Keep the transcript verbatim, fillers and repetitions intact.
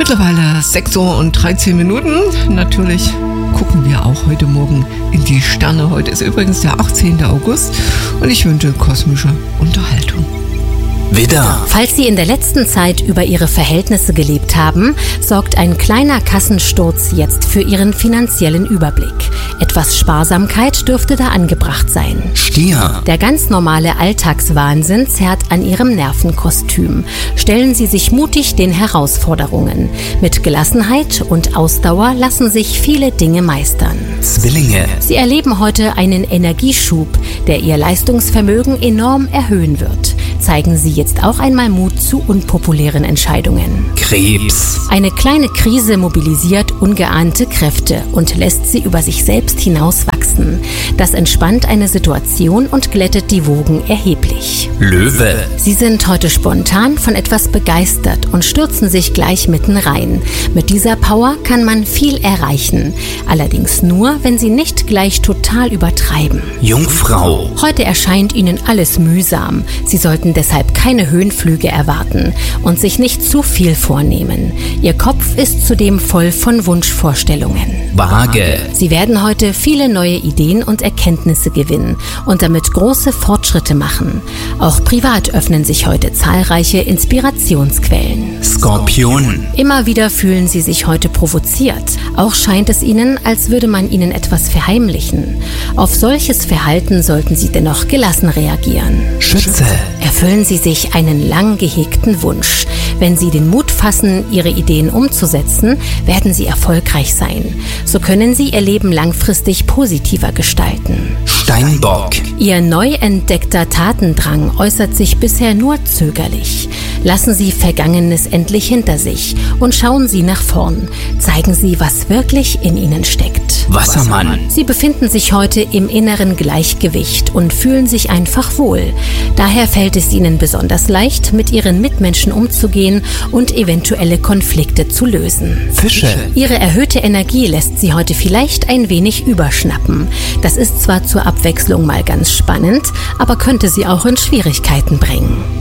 Mittlerweile sechs Uhr und dreizehn Minuten. Natürlich gucken wir auch heute Morgen in die Sterne. Heute ist übrigens der achtzehnten August und ich wünsche kosmische Unterhaltung. Widder. Falls Sie in der letzten Zeit über Ihre Verhältnisse gelebt haben, sorgt ein kleiner Kassensturz jetzt für Ihren finanziellen Überblick. Etwas Sparsamkeit dürfte da angebracht sein. Stier. Der ganz normale Alltagswahnsinn zerrt an Ihrem Nervenkostüm. Stellen Sie sich mutig den Herausforderungen. Mit Gelassenheit und Ausdauer lassen sich viele Dinge meistern. Zwillinge. Sie erleben heute einen Energieschub, der Ihr Leistungsvermögen enorm erhöhen wird. Zeigen Sie jetzt auch einmal Mut zu unpopulären Entscheidungen. Krebs. Eine kleine Krise mobilisiert ungeahnte Kräfte und lässt sie über sich selbst hinauswachsen. Das entspannt eine Situation und glättet die Wogen erheblich. Löwe. Sie sind heute spontan von etwas begeistert und stürzen sich gleich mitten rein. Mit dieser Power kann man viel erreichen. Allerdings nur, wenn Sie nicht gleich total übertreiben. Jungfrau. Heute erscheint Ihnen alles mühsam. Sie sollten deshalb keine Höhenflüge erwarten und sich nicht zu viel vornehmen. Ihr Kopf ist zudem voll von Wunschvorstellungen. Waage. Sie werden heute viele neue Ideen und Erkenntnisse gewinnen und damit große Fortschritte machen. Auch privat öffnen sich heute zahlreiche Inspirationsquellen. Skorpion. Immer wieder fühlen Sie sich heute provoziert. Auch scheint es Ihnen, als würde man Ihnen etwas verheimlichen. Auf solches Verhalten sollten Sie dennoch gelassen reagieren. Schütze. Erfüllen Sie sich einen lang gehegten Wunsch. Wenn Sie den Mut fassen, Ihre Ideen umzusetzen, werden Sie erfolgreich sein. So können Sie Ihr Leben langfristig positiver gestalten. Steinbock. Ihr neu entdeckter Tatendrang äußert sich bisher nur zögerlich. Lassen Sie Vergangenes endlich hinter sich und schauen Sie nach vorn. Zeigen Sie, was wirklich in Ihnen steckt. Wassermann. Sie befinden sich heute im inneren Gleichgewicht und fühlen sich einfach wohl. Daher fällt es Ihnen besonders leicht, mit Ihren Mitmenschen umzugehen und eventuelle Konflikte zu lösen. Fische. Ihre erhöhte Energie lässt Sie heute vielleicht ein wenig überschnappen. Das ist zwar zur Abwechslung mal ganz spannend, aber könnte Sie auch in Schwierigkeiten bringen.